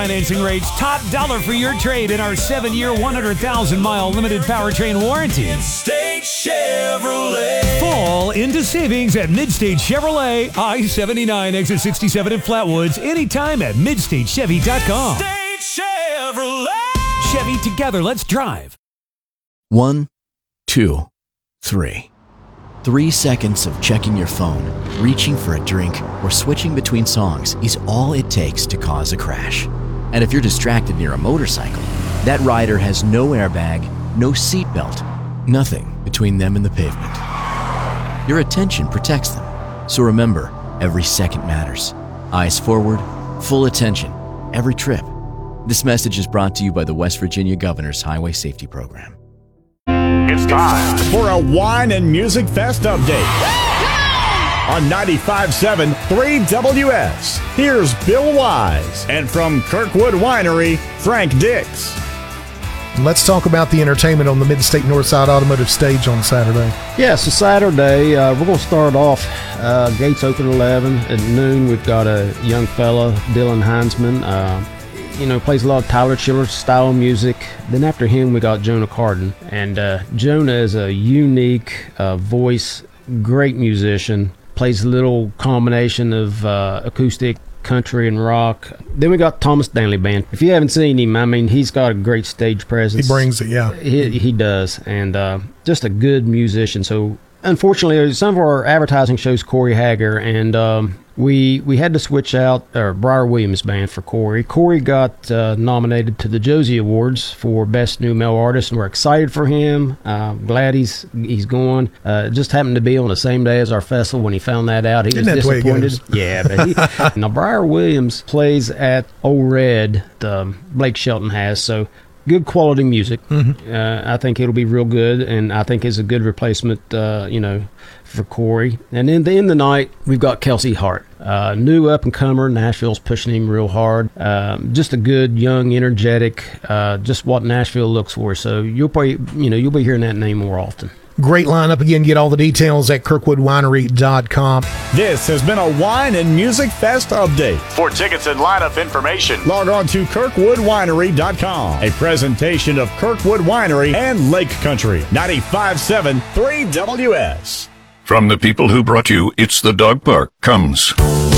financing rates, top dollar for your trade in our 7-year, 100,000-mile limited powertrain warranty. Midstate Chevrolet. Fall into savings at Midstate Chevrolet, I-79, exit 67 in Flatwoods, anytime at MidstateChevy.com. Midstate Chevrolet. Chevy, together, let's drive. 1, 2, 3. 3 seconds of checking your phone, reaching for a drink, or switching between songs is all it takes to cause a crash. And if you're distracted near a motorcycle, that rider has no airbag, no seatbelt, nothing between them and the pavement. Your attention protects them. So remember, every second matters. Eyes forward, full attention, every trip. This message is brought to you by the West Virginia Governor's Highway Safety Program. It's time for a Wine and Music Fest update on 95.7 3WS. Here's Bill Wise, and from Kirkwood Winery, Frank Dix. Let's talk about the entertainment on the Mid-State Northside Automotive Stage on Saturday. Yeah, so Saturday, we're going to start off, gates open at 11. At noon, we've got a young fella, Dylan Heinzman, plays a lot of Tyler Childers style music. Then after him, we got Jonah Carden. And Jonah is a unique voice, great musician, plays a little combination of acoustic, country, and rock. Then we got Thomas Stanley Band. If you haven't seen him, I mean, he's got a great stage presence. He brings it, yeah. He does. And just a good musician. So unfortunately, some of our advertising shows Corey Hager, and we had to switch out Briar Williams Band for Corey. Corey got nominated to the Josie Awards for Best New Male Artist, and we're excited for him. Glad he's going. Just happened to be on the same day as our festival. When he found that out, he was disappointed. Yeah, but now Briar Williams plays at Old Red, Blake Shelton has, so good quality music. I think it'll be real good, and I think it's a good replacement, for Corey. And in the night, we've got Kelsey Hart, new up-and-comer. Nashville's pushing him real hard. Just a good, young, energetic, just what Nashville looks for. So you'll be hearing that name more often. Great lineup. Again, get all the details at KirkwoodWinery.com. This has been a Wine and Music Fest update. For tickets and lineup information, log on to KirkwoodWinery.com. A presentation of Kirkwood Winery and Lake Country. 95.7 3WS. From the people who brought you It's the Dog Park comes